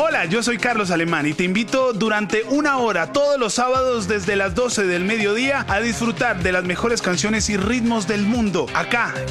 Hola, yo soy Carlos Alemán y te invito durante una hora todos los sábados desde las 12 del mediodía a disfrutar de las mejores canciones y ritmos del mundo acá